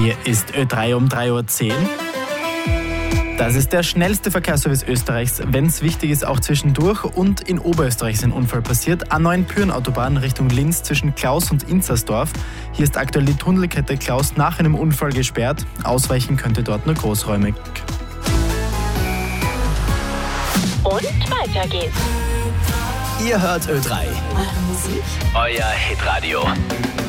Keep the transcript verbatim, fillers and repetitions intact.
Hier ist Ö drei um drei Uhr zehn. Das ist der schnellste Verkehrsservice Österreichs, wenn es wichtig ist, auch zwischendurch. Und in Oberösterreich ist ein Unfall passiert. A neun Pyhrn-Autobahn Richtung Linz zwischen Klaus und Inzersdorf. Hier ist aktuell die Tunnelkette Klaus nach einem Unfall gesperrt. Ausweichen könnte dort nur großräumig. Und weiter geht's. Ihr hört Ö drei. Eure Musik. Euer Hitradio.